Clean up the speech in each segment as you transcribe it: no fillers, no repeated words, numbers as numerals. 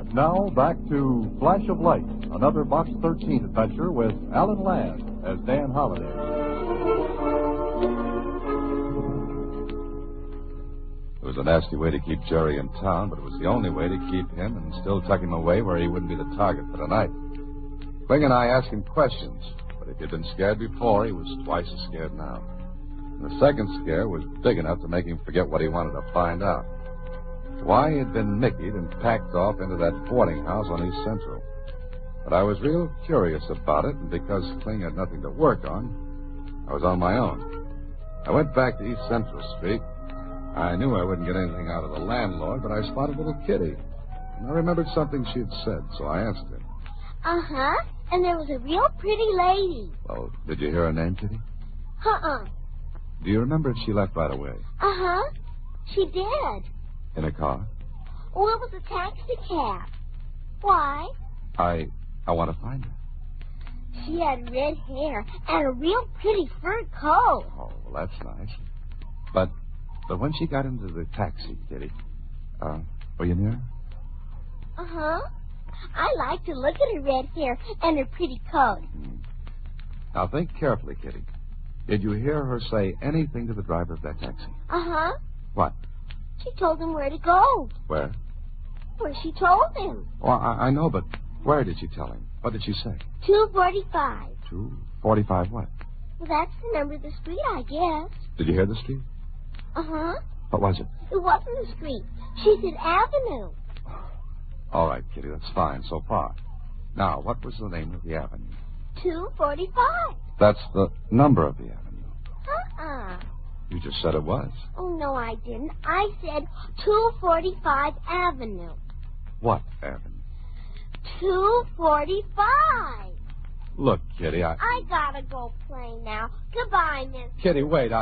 Now back to Flash of Light, another Box 13 adventure with Alan Ladd as Dan Holliday. It was a nasty way to keep Jerry in town, but it was the only way to keep him and still tuck him away where he wouldn't be the target for the night. Kling and I asked him questions, but if he'd been scared before, he was twice as scared now. And the second scare was big enough to make him forget what he wanted to find out. Why he had been Mickeyed and packed off into that boarding house on East Central. But I was real curious about it, and because Kling had nothing to work on, I was on my own. I went back to East Central Street. I knew I wouldn't get anything out of the landlord, but I spotted little Kitty. And I remembered something she had said, so I asked her. Uh-huh. And there was a real pretty lady. Well, did you hear her name, Kitty? Uh-uh. Do you remember if she left right away? Uh-huh. She did. In a car? Oh, it was a taxi cab. Why? I want to find her. She had red hair and a real pretty fur coat. Oh, well, that's nice. But when she got into the taxi, Kitty, were you near her? Uh-huh. I like to look at her red hair and her pretty coat. Now, think carefully, Kitty. Did you hear her say anything to the driver of that taxi? Uh-huh. What? She told him where to go. Where? Where she told him. Oh, I know, but where did she tell him? What did she say? 245. 245 what? Well, that's the number of the street, I guess. Did you hear the street? Uh-huh. What was it? It wasn't a street. She said avenue. All right, Kitty, that's fine so far. Now, what was the name of the avenue? 245. That's the number of the avenue. Uh-uh. You just said it was. Oh, no, I didn't. I said 245 Avenue. What avenue? 245. Look, Kitty, I gotta go play now. Goodbye, Miss. Kitty, wait,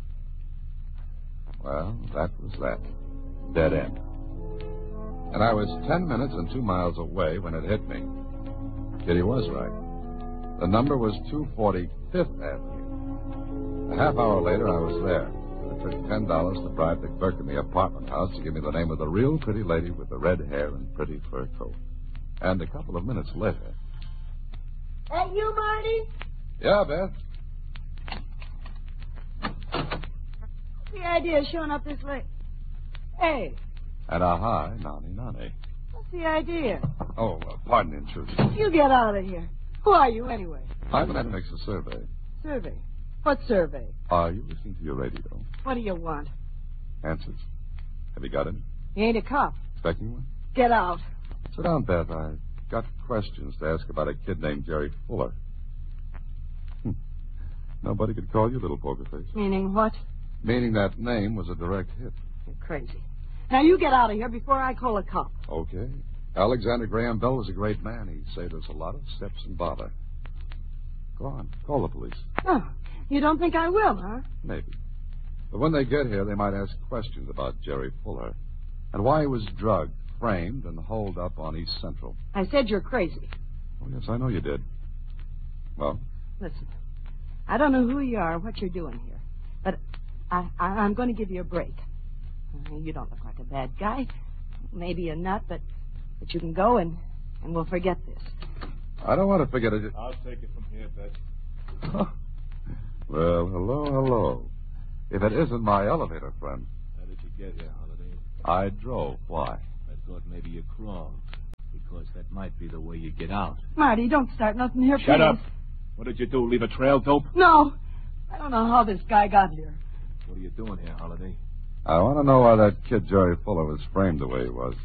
Well, that was that. Dead end. And I was 10 minutes and 2 miles away when it hit me. Kitty was right. The number was 245th Avenue. A half hour later, I was there. It took $10 to drive to Burke in the apartment house to give me the name of the real pretty lady with the red hair and pretty fur coat. And a couple of minutes later... That you, Marty? Yeah, Beth? What's the idea of showing up this late? Hey. And a hi, nani. What's the idea? Oh, pardon the intrusion. You get out of here. Who are you, anyway? I'm an makes a survey. Survey? What survey? Are you listening to your radio? What do you want? Answers. Have you got any? You ain't a cop. Expecting one? Get out. Sit down, Beth. I've got questions to ask about a kid named Jerry Fuller. Nobody could call you little poker face. Meaning what? Meaning that name was a direct hit. You're crazy. Now you get out of here before I call a cop. Okay. Alexander Graham Bell was a great man. He saved us a lot of steps and bother. Go on. Call the police. Oh, you don't think I will, huh? Maybe. But when they get here, they might ask questions about Jerry Fuller and why he was drugged, framed, and holed up on East Central. I said you're crazy. Oh, yes, I know you did. Well? Listen, I don't know who you are or what you're doing here, but I'm going to give you a break. You don't look like a bad guy. Maybe you're not, but you can go and we'll forget this. I don't want to forget it. I'll take it from here, Beth. Well, hello. If it isn't my elevator friend. How did you get here, Holiday? I drove. Why? I thought maybe you crawled, because that might be the way you get out. Marty, don't start nothing here, Shut please. up. What did you do, leave a trail, dope? No. I don't know how this guy got here. What are you doing here, Holiday? I want to know why that kid Jerry Fuller was framed the way he was.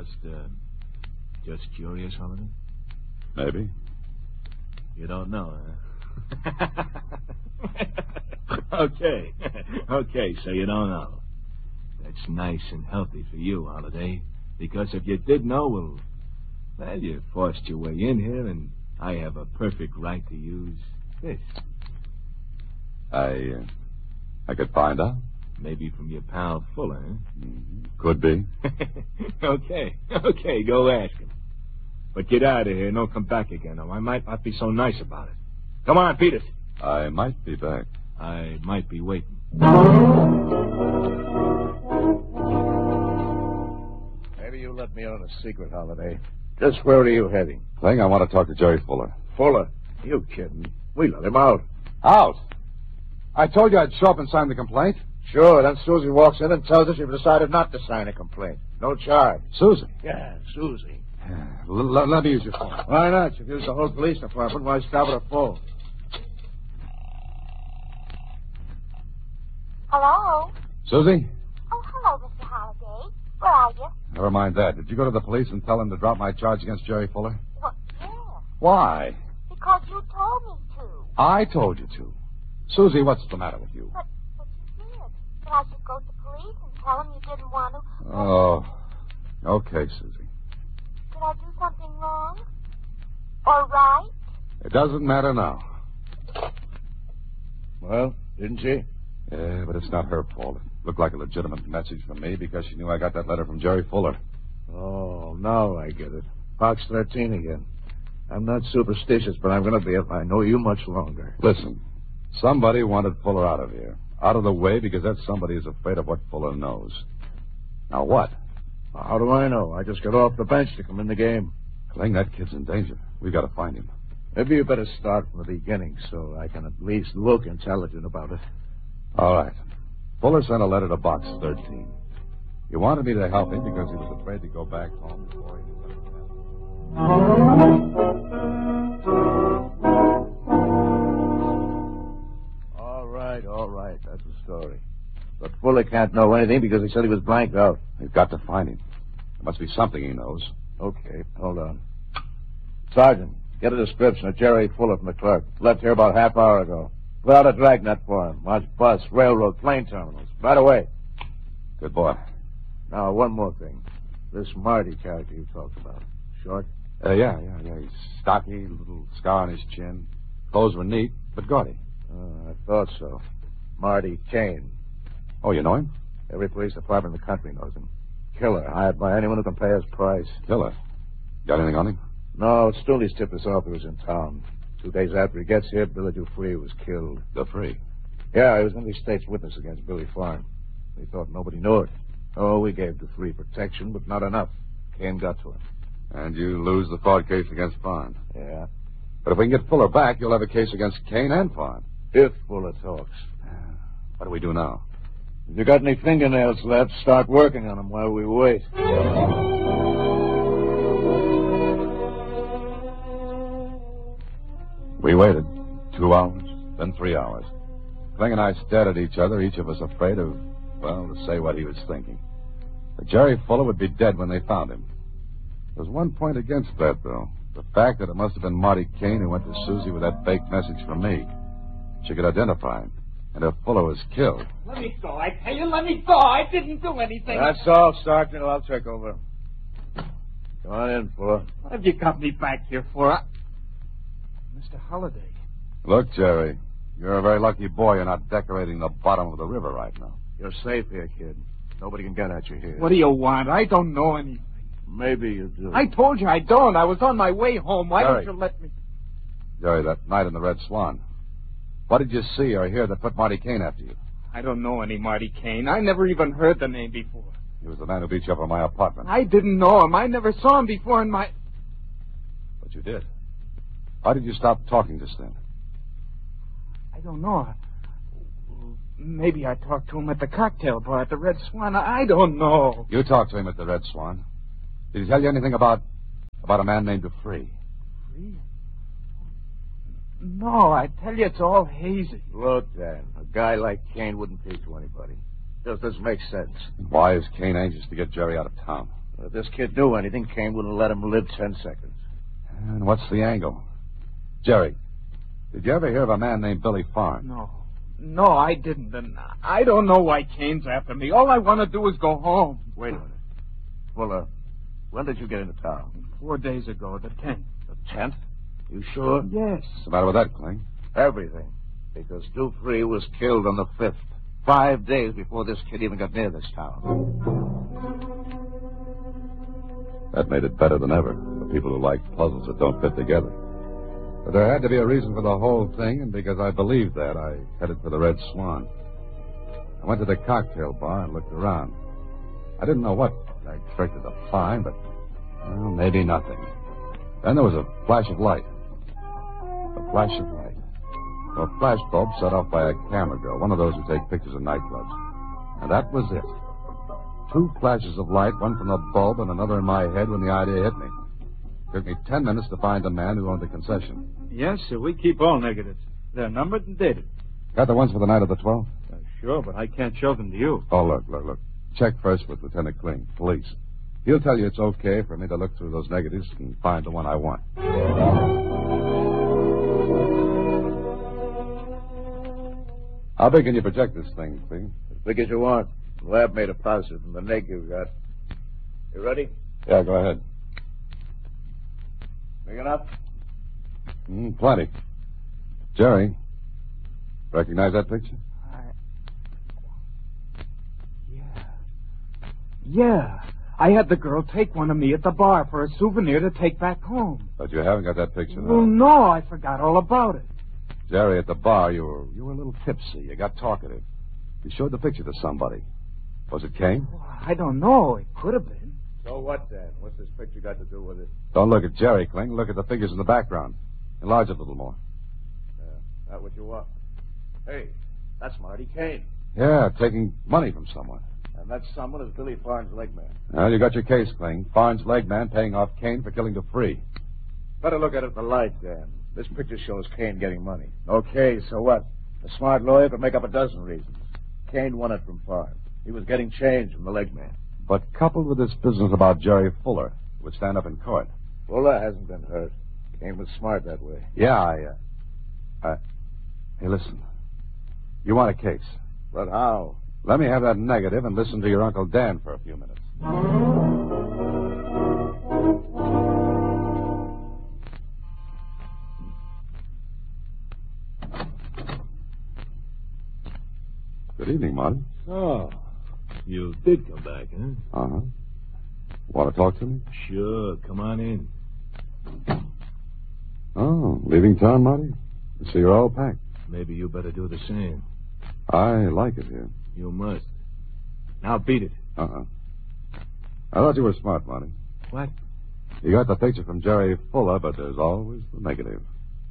Just curious, Holiday? Maybe. You don't know, huh? Okay, so you don't know. That's nice and healthy for you, Holiday. Because if you did know, well, you forced your way in here, and I have a perfect right to use this. I could find out. Maybe from your pal Fuller, huh? Could be. Okay, go ask him. But get out of here and don't come back again, or I might not be so nice about it. Come on, Peters. I might be back. I might be waiting. Maybe you let me on a secret, Holiday. Just where are you heading? Cling, I want to talk to Jerry Fuller. Fuller? You kidding? We let him out. Out? I told you I'd show up and sign the complaint. Sure, then Susie walks in and tells us you've decided not to sign a complaint. No charge. Susie? Yeah, Susie. Let me use your phone. Why not? You've used the whole police department. Why stop at a phone? Hello? Susie? Oh, hello, Mr. Holliday. Where are you? Never mind that. Did you go to the police and tell them to drop my charge against Jerry Fuller? Well, yeah. Why? Because you told me to. I told you to. Susie, what's the matter with you? But you did. That I should go to the police and tell them you didn't want to. Oh, okay, Susie. Did I do something wrong? Or right? It doesn't matter now. Well, didn't she? Yeah, but it's not her fault. It looked like a legitimate message from me because she knew I got that letter from Jerry Fuller. Oh, now I get it. Box 13 again. I'm not superstitious, but I'm going to be if I know you much longer. Listen, somebody wanted Fuller out of here. Out of the way because that somebody is afraid of what Fuller knows. Now what? How do I know? I just got off the bench to come in the game. Cling, that kid's in danger. We've got to find him. Maybe you better start from the beginning so I can at least look intelligent about it. All right. Fuller sent a letter to Box 13. He wanted me to help him because he was afraid to go back home before he knew what had happened. All right. That's the story. But Fuller can't know anything because he said he was blanked out. We've got to find him. There must be something he knows. Okay, hold on. Sergeant, get a description of Jerry Fuller from the clerk. Left here about half hour ago. Without a dragnet for him. Watch bus, railroad, plane terminals. Right away. Good boy. Now, one more thing. This Marty character you talked about. Short? Yeah. He's stocky, little scar on his chin. Clothes were neat, but gaudy. I thought so. Marty Kane. Oh, you know him? Every police department in the country knows him. Killer, hired by anyone who can pay his price. Killer? Got anything on him? No, Stooley's tipped us off he was in town. 2 days after he gets here, Billy Dufresne was killed. Dufresne? Yeah, he was going to be state's witness against Billy Farn. We thought nobody knew it. Oh, we gave Dufresne protection, but not enough. Kane got to him. And you lose the fraud case against Farn. Yeah. But if we can get Fuller back, you'll have a case against Kane and Farn. If Fuller talks. What do we do now? If you got any fingernails left, start working on them while we wait. We waited 2 hours, then 3 hours. Cling and I stared at each other, each of us afraid of, to say what he was thinking. But Jerry Fuller would be dead when they found him. There's one point against that, though. The fact that it must have been Marty Kane who went to Susie with that fake message from me. She could identify him. And if Fuller was killed... Let me go. I tell you, let me go. I didn't do anything. That's all, Sergeant. I'll take over. Come on in, Fuller. What have you got me back here for? Mr. Holliday. Look, Jerry, you're a very lucky boy you're not decorating the bottom of the river right now. You're safe here, kid. Nobody can get at you here. What do you want? I don't know anything. Maybe you do. I told you I don't. I was on my way home. Why Jerry. don't you let me... Jerry, that night in the Red Swan. What did you see or hear that put Marty Kane after you? I don't know any Marty Kane. I never even heard the name before. He was the man who beat you up in my apartment. I didn't know him. I never saw him before in my... But you did. Why did you stop talking just then? I don't know. Maybe I talked to him at the cocktail bar at the Red Swan. I don't know. You talked to him at the Red Swan. Did he tell you anything about a man named Dufresne? No, I tell you, it's all hazy. Look, Dan, a guy like Kane wouldn't pay to anybody. Just doesn't make sense. Why is Kane anxious to get Jerry out of town? If this kid knew anything, Kane wouldn't let him live 10 seconds. And what's the angle? Jerry, did you ever hear of a man named Billy Farn? No, I didn't. And I don't know why Kane's after me. All I want to do is go home. Wait a minute. Fuller, when did you get into town? 4 days ago, the 10th. The 10th? You sure? Yes. What's the matter with that, Cling? Everything. Because Dufresne was killed on the 5th. 5 days before this kid even got near this town. That made it better than ever for people who like puzzles that don't fit together. But there had to be a reason for the whole thing, and because I believed that, I headed for the Red Swan. I went to the cocktail bar and looked around. I didn't know what I expected to find, but, well, maybe nothing. Then there was a flash of light. A flash of light. A flash bulb set off by a camera girl, one of those who take pictures in nightclubs. And that was it. 2 flashes of light, one from the bulb and another in my head when the idea hit me. It took me 10 minutes to find the man who owned the concession. Yes, sir. We keep all negatives. They're numbered and dated. Got the ones for the night of the 12th? Sure, but I can't show them to you. Oh, look. Check first with Lieutenant Kling, police. He'll tell you it's okay for me to look through those negatives and find the one I want. How big can you project this thing, Kling? As big as you want. The lab made a positive from the negative you got. You ready? Yeah, go ahead. Big enough? Plenty. Jerry, recognize that picture? Yeah. I had the girl take one of me at the bar for a souvenir to take back home. But you haven't got that picture, Well, no, I forgot all about it. Jerry, at the bar, you were a little tipsy. You got talkative. You showed the picture to somebody. Was it Kane? Well, I don't know. It could have been. So what, then? What's this picture got to do with it? Don't look at Jerry, Kling. Look at the figures in the background. Enlarge it a little more. That what you want? Hey, that's Marty Kane. Yeah, taking money from someone. And that someone is Billy Farnes' leg man. Well, you got your case, Kling. Farnes' leg man paying off Kane for killing Dupree. Better look at it in the light, Dan. This picture shows Kane getting money. Okay, so what? A smart lawyer could make up a dozen reasons. Kane won it from Farnes. He was getting change from the leg man. But coupled with this business about Jerry Fuller, it would stand up in court. Fuller hasn't been hurt. Kane was smart that way. Yeah, Hey, listen. You want a case. But how? Let me have that negative and listen to your Uncle Dan for a few minutes. Good evening, Marty. Oh, you did come back, huh? Uh-huh. Want to talk to me? Sure, come on in. Oh, leaving town, Marty? So you're all packed. Maybe you better do the same. I like it here. You must. Now beat it. Uh-uh. I thought you were smart, Marty. What? You got the picture from Jerry Fuller, but there's always the negative.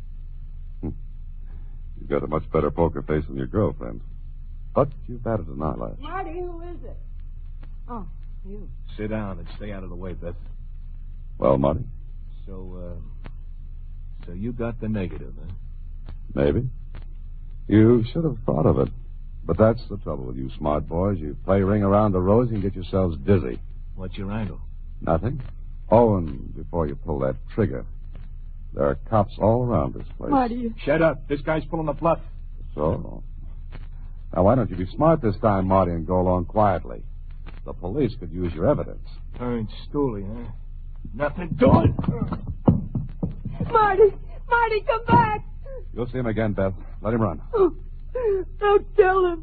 You've got a much better poker face than your girlfriend. But you've batted an eyelash. Marty, who is it? Oh, you. Sit down and stay out of the way, Beth. Well, Marty? So you got the negative, huh? Maybe. You should have thought of it. But that's the trouble with you smart boys. You play ring around the rosy and get yourselves dizzy. What's your angle? Nothing. Oh, and before you pull that trigger, there are cops all around this place. Marty. Shut up. This guy's pulling a bluff. So? Now, why don't you be smart this time, Marty, and go along quietly? The police could use your evidence. Turned stooly, huh? Nothing doing. Marty, come back. You'll see him again, Beth. Let him run. Don't tell him.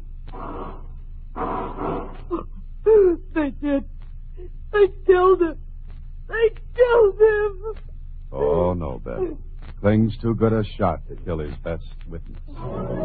They did. They killed him. Oh, no, Beth. Kling's too good a shot to kill his best witness.